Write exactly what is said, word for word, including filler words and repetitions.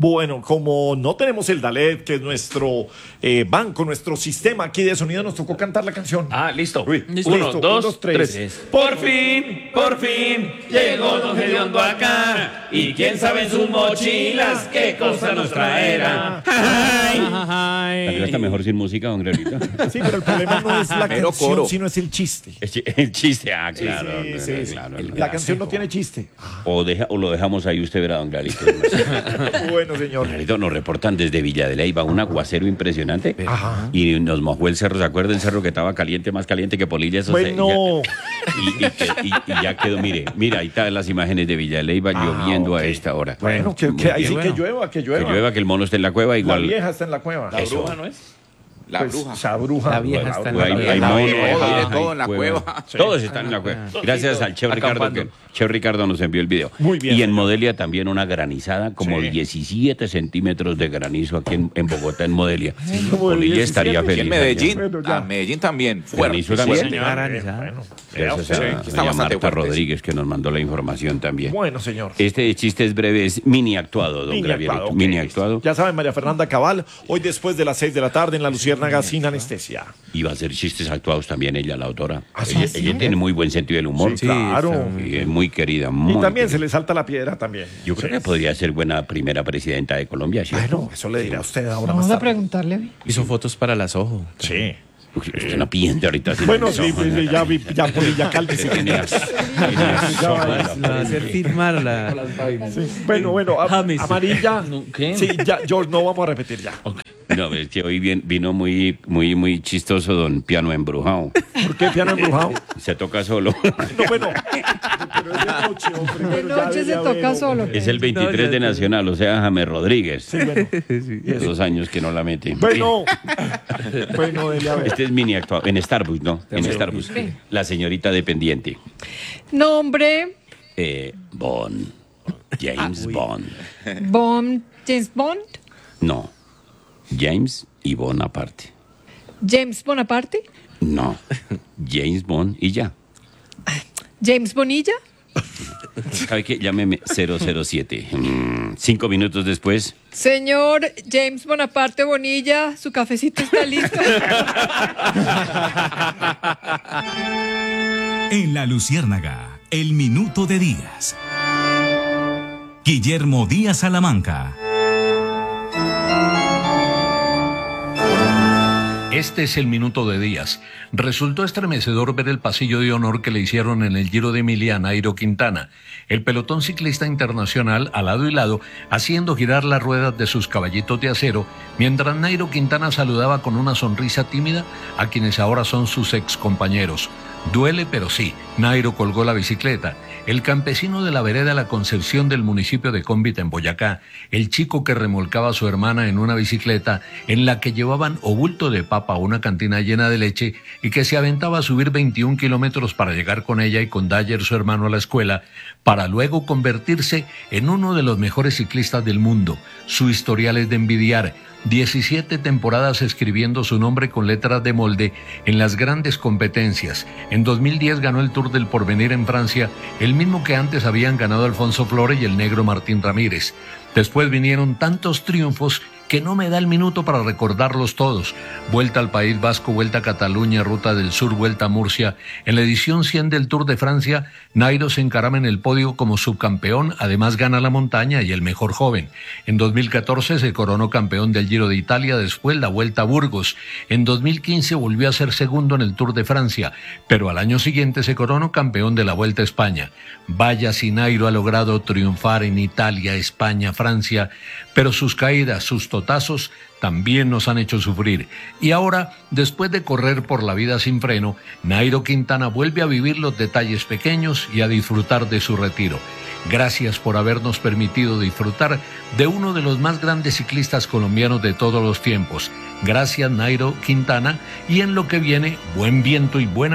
Bueno, como no tenemos el Dalet, que es nuestro eh, banco, nuestro sistema aquí de sonido, nos tocó cantar la canción. Ah, listo. Uy, Listo. Uno, Uno, dos, dos, tres. tres. Por fin, por fin, llegó Don Gediondo acá. Y quién sabe en sus mochilas qué cosa nos traerá. También está mejor sin música, don Greorito. Sí, pero el problema no es la Pero canción, coro. sino es el chiste. El chiste, ah, claro. Sí, sí, sí. claro, El- claro. la canción no tiene chiste. O, deja, o lo dejamos ahí, usted verá, don Clarito. Bueno, señor. Clarito, nos reportan desde Villa de Leyva un aguacero impresionante. Ajá. Y nos mojó el cerro, ¿se acuerda el cerro que estaba caliente, más caliente que Polilla? Eso se- Bueno, ya- y, y que- y- y ya quedó, mire, mira, ahí están las imágenes de Villa de Leyva Ah, lloviendo ok. a esta hora. bueno, que, Muy que ahí bien. sí bueno. que llueva, que Que llueva. llueva, que el mono esté en la cueva, La igual. vieja está en la cueva. La Eso. bruja, ¿no es? La Pues, bruja. Esa bruja. La vieja está en la Hay, cueva. hay La mono, vieja, hay- de hay todo en la cueva. Todos están en la cueva. Gracias al Chef Ricardo, que Chef Ricardo nos envió el video. Muy bien, Y en señor. Modelia también una granizada, como Sí. diecisiete centímetros de granizo aquí en, en Bogotá, en Modelia. como Polilla diecisiete. estaría Y feliz. en Medellín, Bueno, ya. a Medellín también. Granizo Fuerte. también. fuerte. Granizada. Bueno, Gracias vea a usted. está doña bastante Marta fuerte. Rodríguez, que nos mandó la información también. Bueno, señor. Este chiste es breve, es mini actuado, don Mini Gravierito. actuado, ok, Mini listo. actuado. Ya saben, María Fernanda Cabal, hoy después de las seis de la tarde en La Luciérnaga sin anestesia. Y va a hacer chistes actuados también ella, la autora. ¿Ah, sí? ella, ¿Sí? ella tiene muy buen sentido del humor. Sí, claro. Y es muy querida, muy Y también se querida. le salta la piedra también. Yo creo que podría ser buena primera presidenta de Colombia, ¿cierto? Bueno, eso le dirá a usted ahora Vamos más a tarde. preguntarle. Hizo fotos para las ojos. Sí. Uy, usted no piensa ahorita. así, Bueno, no, sí, no, no, ya vi, ya Polilla, cálmese. Tenía- tenía Ya va, sopa, La va a hacer firmar la... Sí. Bueno, bueno, a- James. amarilla. No, ¿qué? Sí, ya, George, no vamos a repetir ya. No, es que hoy bien- vino muy, muy, muy chistoso don Piano Embrujado. ¿Por qué piano embrujado? Se toca solo. No, bueno. Pero es de noche, hombre. De pero ya noche se debe toca haber, solo. hombre. Es el veintitrés No, ya de te- Nacional, o sea, James Rodríguez. Sí, bueno. Esos años que no la mete. Bueno. Bueno, dele a ver. Este es mini actuado. En Starbucks, ¿no? En Starbucks. La señorita dependiente. Nombre, Eh, Bond. James Bond. Bond, James Bond, No. James y Bond aparte. James Bonaparte, No. James Bond y ya. James Bonilla, ¿Sabe qué? Llámeme cero cero siete. Mm, cinco minutos después. señor James Bonaparte Bonilla, su cafecito está listo. En La Luciérnaga, el minuto de Díaz. Guillermo Díaz Salamanca. Este es el minuto de Díaz. Resultó estremecedor ver el pasillo de honor que le hicieron en el Giro de Emilia a Nairo Quintana, el pelotón ciclista internacional a lado y lado, haciendo girar las ruedas de sus caballitos de acero, mientras Nairo Quintana saludaba con una sonrisa tímida a quienes ahora son sus ex compañeros. Duele, pero sí, Nairo colgó la bicicleta. El campesino de la vereda La Concepción del municipio de Cómbita, en Boyacá, el chico que remolcaba a su hermana en una bicicleta en la que llevaban o bulto de papa o una cantina llena de leche y que se aventaba a subir veintiún kilómetros para llegar con ella y con Dyer, su hermano, a la escuela, para luego convertirse en uno de los mejores ciclistas del mundo. Su historial es de envidiar. diecisiete temporadas escribiendo su nombre con letras de molde en las grandes competencias. En dos mil diez ganó el Tour del Porvenir en Francia, el mismo que antes habían ganado Alfonso Flores y el negro Martín Ramírez. Después vinieron tantos triunfos que no me da el minuto para recordarlos todos. Vuelta al País Vasco, Vuelta a Cataluña, Ruta del Sur, Vuelta a Murcia. En la edición cien del Tour de Francia, Nairo se encarama en el podio como subcampeón, además gana la montaña y el mejor joven. En dos mil catorce se coronó campeón del Giro de Italia, después la Vuelta a Burgos. En dos mil quince volvió a ser segundo en el Tour de Francia, pero al año siguiente se coronó campeón de la Vuelta a España. Vaya si Nairo ha logrado triunfar en Italia, España, Francia, pero sus caídas, sus totazos también nos han hecho sufrir. Y ahora, después de correr por la vida sin freno, Nairo Quintana vuelve a vivir los detalles pequeños y a disfrutar de su retiro. Gracias por habernos permitido disfrutar de uno de los más grandes ciclistas colombianos de todos los tiempos. Gracias, Nairo Quintana, y en lo que viene, buen viento y buena